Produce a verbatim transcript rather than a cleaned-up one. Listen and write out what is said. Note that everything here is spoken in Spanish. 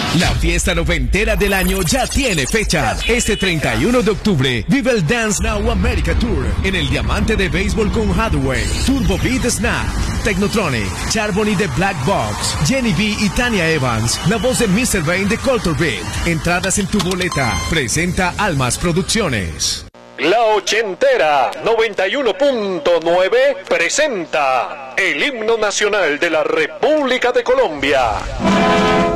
La fiesta noventera del año ya tiene fecha. Este treinta y uno de octubre vive el Dance Now America Tour en el Diamante de Béisbol con Hathaway, Turbo Beat Snap, Technotronic, Charbonny de Black Box, Jenny B y Tania Evans, la voz de mister Bane de Culture Beat. Entradas en tu boleta. Presenta Almas Producciones. La ochentera noventa y uno punto nueve presenta el himno nacional de la República de Colombia.